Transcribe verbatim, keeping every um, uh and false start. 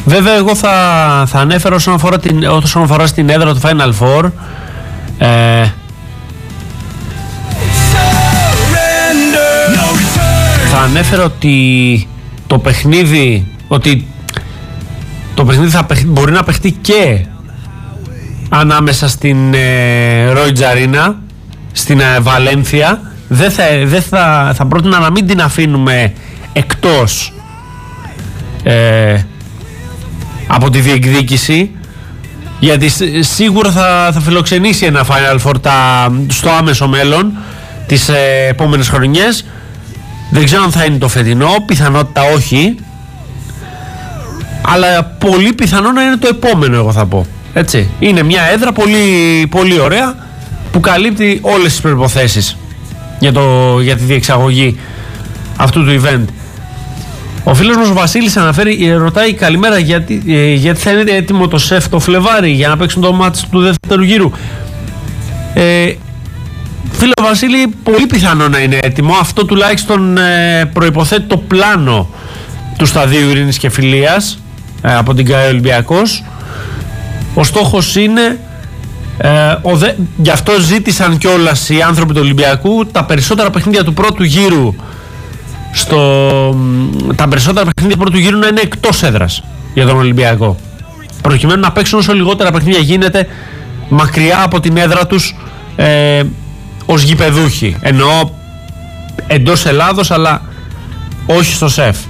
Βέβαια εγώ θα, θα ανέφερα όσον αφορά, την, όσον αφορά στην έδρα του Final Four, ε, θα ανέφερα ότι το παιχνίδι ότι το παιχνίδι θα παιχ, μπορεί να παιχτεί και ανάμεσα στην ε, Roy Arena, στην ε, Βαλένθια. Δεν θα, δεν θα, θα πρότεινα να μην την αφήνουμε εκτός ε, από τη διεκδίκηση, γιατί σίγουρα θα, θα φιλοξενήσει ένα Final Four τα, στο άμεσο μέλλον τις ε, επόμενες χρονιές. Δεν ξέρω αν θα είναι το φετινό, πιθανότητα όχι, αλλά πολύ πιθανό να είναι το επόμενο, εγώ θα πω. Έτσι. Είναι μια έδρα πολύ, πολύ ωραία που καλύπτει όλες τις προϋποθέσεις για, το, για τη διεξαγωγή αυτού του event. Ο φίλος μας ο Βασίλης αναφέρει, ρωτάει καλημέρα γιατί, ε, γιατί θα είναι έτοιμο το ΣΕΦ το Φλεβάρι για να παίξουν το μάτς του δεύτερου γύρου. Ε, φίλο Βασίλη, πολύ πιθανό να είναι έτοιμο. Αυτό τουλάχιστον ε, προϋποθέτει το πλάνο του Σταδίου Ειρήνης και Φιλίας ε, από την ΚΑΕ Ολυμπιακός. Ο στόχος είναι ε, ο δε, γι' αυτό ζήτησαν κιόλας οι άνθρωποι του Ολυμπιακού τα περισσότερα παιχνίδια του πρώτου γύρου στο, τα περισσότερα παιχνίδια του πρώτου γύρου να είναι εκτός έδρας για τον Ολυμπιακό, προκειμένου να παίξουν όσο λιγότερα παιχνίδια γίνεται μακριά από την έδρα τους ε, ως γηπεδούχοι, εννοώ εντός Ελλάδος αλλά όχι στο ΣΕΦ.